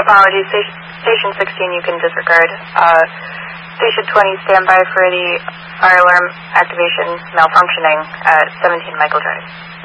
Apologies. Station 16 you can disregard. Station 20, stand by for the fire alarm activation malfunctioning at 17 Michael Drive.